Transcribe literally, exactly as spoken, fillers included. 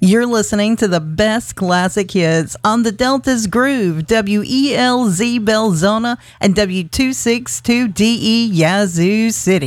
You're listening to the best classic hits on the Delta's Groove, W E L Z Belzona and W two sixty-two D E Yazoo City.